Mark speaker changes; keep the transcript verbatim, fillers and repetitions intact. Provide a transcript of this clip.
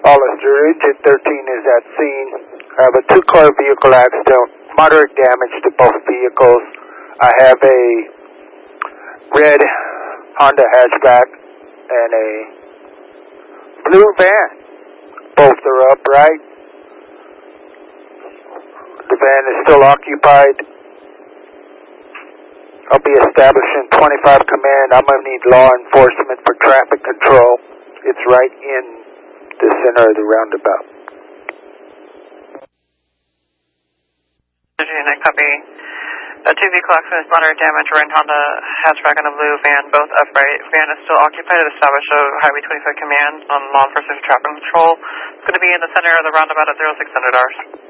Speaker 1: Hollister, Agent thirteen is at scene. I have a two-car vehicle accident, moderate damage to both vehicles. I have a red Honda hatchback and a blue van. Both are upright. The van is still occupied. I'll be establishing twenty-five command. I'm going to need law enforcement for traffic control. It's right in the center of the roundabout.
Speaker 2: Unit copy. A two vehicle accident is moderate damage. Red Honda hatchback and a blue van, both upright. Van is still occupied at establish of Highway twenty-five command on law enforcement traffic control. It's going to be in the center of the roundabout at zero six hundred hours.